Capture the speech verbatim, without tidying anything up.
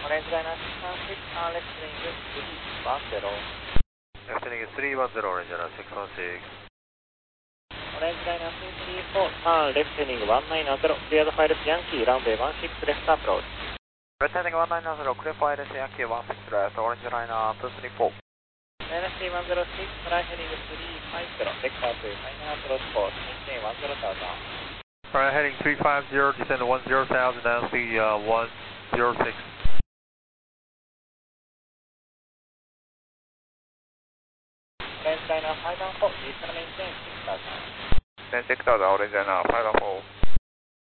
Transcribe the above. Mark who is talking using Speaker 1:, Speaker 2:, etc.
Speaker 1: Orange Liner six one six, uh, left heading three one zero.
Speaker 2: Left heading three one zero, Orange Liner six one six.
Speaker 1: Orange Liner two three four, uh, left heading one nine zero, cleared file Yankee, runway one six left approach.
Speaker 2: Left heading one nine zero, clear file Yankee one six left, Orange Liner two three four.
Speaker 1: Liner three one zero six, right heading three five zero, vector to final approach course, maintain one zero thousand.
Speaker 2: Right heading three five zero, descend to one zero thousand, down speed uh, one zero six.
Speaker 1: Orange Liner five one four, descend maintain six thousand.
Speaker 2: Then six thousand, Orange Liner five one four.